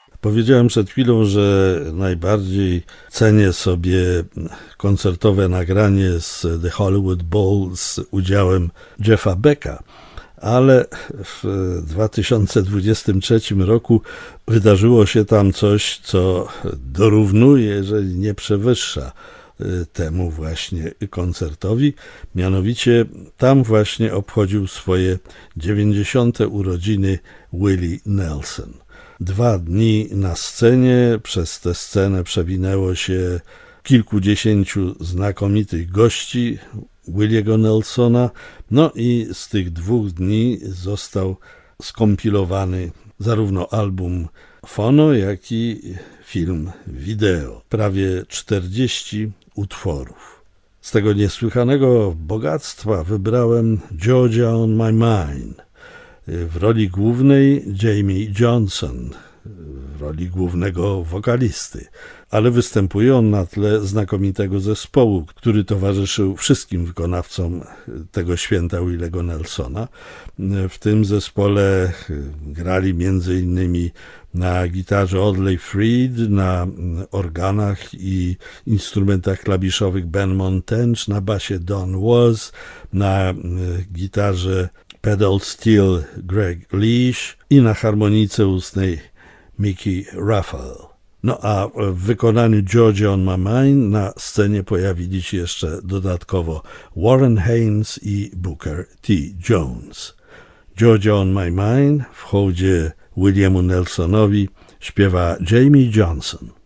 Powiedziałem przed chwilą, że najbardziej cenię sobie koncertowe nagranie z The Hollywood Bowl z udziałem Jeffa Becka, ale w 2023 roku wydarzyło się tam coś, co dorównuje, jeżeli nie przewyższa temu właśnie koncertowi. Mianowicie tam właśnie obchodził swoje 90. urodziny Willie Nelson. 2 dni na scenie, przez tę scenę przewinęło się kilkudziesięciu znakomitych gości Williego Nelsona, no i z tych 2 dni został skompilowany zarówno album fono, jak i film wideo. Prawie 40 utworów. Z tego niesłychanego bogactwa wybrałem Georgia on My Mind. W roli głównej Jamie Johnson, w roli głównego wokalisty, ale występuje on na tle znakomitego zespołu, który towarzyszył wszystkim wykonawcom tego święta Willego Nelsona. W tym zespole grali m.in. na gitarze Audley Freed, na organach i instrumentach klawiszowych Ben Montench, na basie Don Was, na gitarze pedal steel Greg Leash i na harmonice ustnej Mickey Raphael. No a w wykonaniu Georgia on My Mind na scenie pojawili się jeszcze dodatkowo Warren Haynes i Booker T. Jones. Georgia on My Mind w hołdzie Williamu Nelsonowi śpiewa Jamie Johnson.